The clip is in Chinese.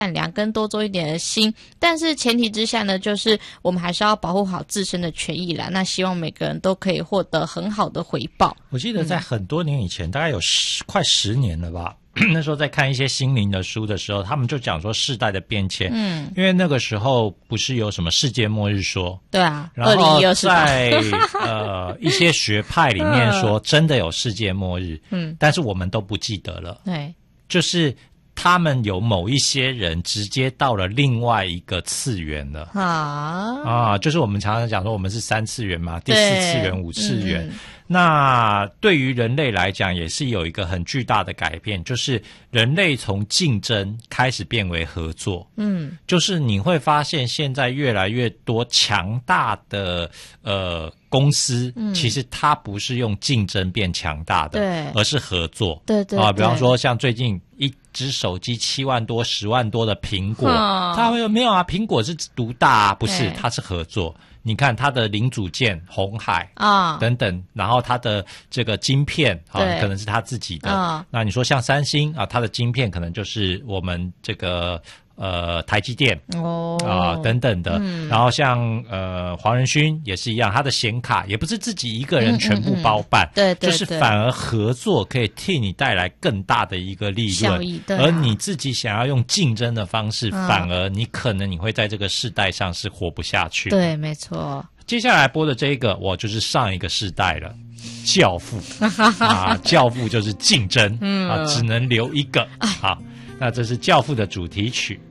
善良跟多做一点的心，但是前提之下呢，就是我们还是要保护好自身的权益啦。那希望每个人都可以获得很好的回报。 我记得在很多年以前，大概有快10年了吧。那时候在看一些心灵的书的时候，他们就讲说世代的变迁。因为那个时候不是有什么世界末日说， 对啊， 然后在一些学派里面说真的有世界末日，但是我们都不记得了。 对， 就是他们有某一些人直接到了另外一个次元了就是我们常常讲说我们是3次元嘛，第4次元、5次元。那对于人类来讲也是有一个很巨大的改变，就是人类从竞争开始变为合作。就是你会发现现在越来越多强大的公司，其实它不是用竞争变强大的， 对， 而是合作。 对， 比方说像最近一只手机7万多、10万多的苹果，它会说没有啊，苹果是独大啊，不是，它是合作。你看它的零组件鸿海等等，然后它的这个晶片可能是它自己的。那你说像三星它的晶片可能就是我们这个台积电等等的。然后像黄仁勋也是一样，他的显卡也不是自己一个人全部包办， 对， 就是反而合作可以替你带来更大的一个利润，而你自己想要用竞争的方式，反而你可能你会在这个世代上是活不下去。 对，没错。 接下来播的这个我就是上一个世代了，教父教父就是竞争只能留一个。好，那这是教父的主题曲。